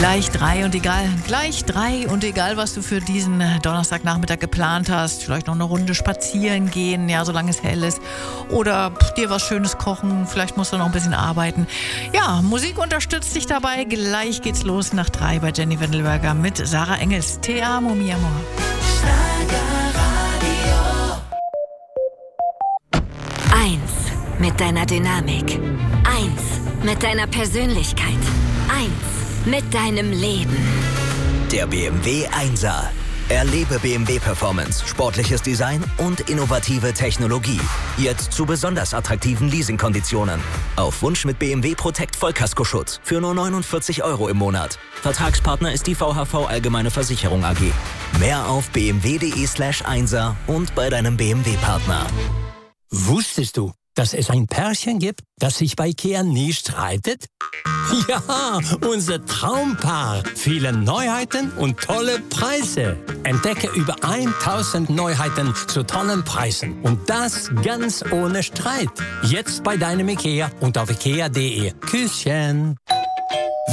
Gleich drei und egal, was du für diesen Donnerstagnachmittag geplant hast. Vielleicht noch eine Runde spazieren gehen, ja, solange es hell ist. Oder dir was Schönes kochen. Vielleicht musst du noch ein bisschen arbeiten. Ja, Musik unterstützt dich dabei. Gleich geht's los nach 3 bei Jenny Wendelberger mit Sarah Engels. Te amo, mi amor. Eins mit deiner Dynamik. 1 mit deiner Persönlichkeit. 1 mit deinem Leben. Der BMW 1er. Erlebe BMW Performance, sportliches Design und innovative Technologie. Jetzt zu besonders attraktiven Leasingkonditionen. Auf Wunsch mit BMW Protect Vollkaskoschutz für nur 49 € im Monat. Vertragspartner ist die VHV Allgemeine Versicherung AG. Mehr auf bmw.de/1er und bei deinem BMW-Partner. Wusstest du, dass es ein Pärchen gibt, das sich bei IKEA nie streitet? Ja, unser Traumpaar. Viele Neuheiten und tolle Preise. Entdecke über 1000 Neuheiten zu tollen Preisen. Und das ganz ohne Streit. Jetzt bei deinem IKEA und auf ikea.de. Küsschen.